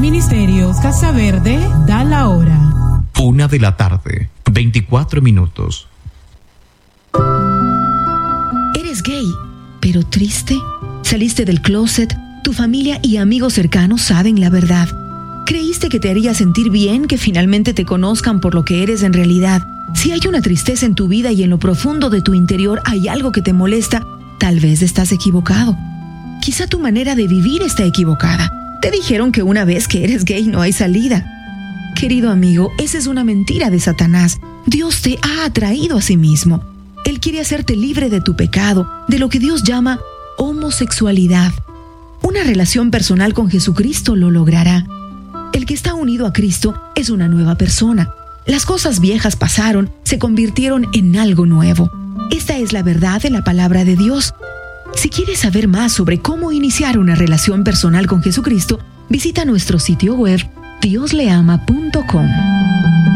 Ministerios Casa Verde da la hora. 1:24 p.m. ¿Eres gay, pero triste? ¿Saliste del closet? ¿Tu familia y amigos cercanos saben la verdad? ¿Creíste que te haría sentir bien que finalmente te conozcan por lo que eres en realidad? Si hay una tristeza en tu vida y en lo profundo de tu interior hay algo que te molesta, tal vez estás equivocado. Quizá tu manera de vivir está equivocada. Te dijeron que una vez que eres gay no hay salida. Querido amigo, esa es una mentira de Satanás. Dios te ha atraído a sí mismo. Él quiere hacerte libre de tu pecado, de lo que Dios llama homosexualidad. Una relación personal con Jesucristo lo logrará. El que está unido a Cristo es una nueva persona. Las cosas viejas pasaron, se convirtieron en algo nuevo. Esta es la verdad de la palabra de Dios. Si quieres saber más sobre cómo iniciar una relación personal con Jesucristo, visita nuestro sitio web diosleama.com.